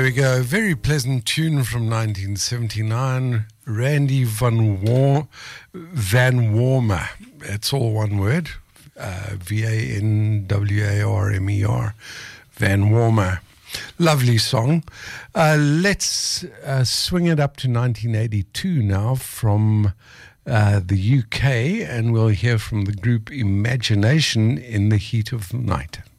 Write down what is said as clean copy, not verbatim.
There we go. Very pleasant tune from 1979. Randy Van Warmer. It's all one word. Vanwarmer. Van Warmer. Lovely song. Let's swing it up to 1982 now from the UK, and we'll hear from the group Imagination in the Heat of the Night.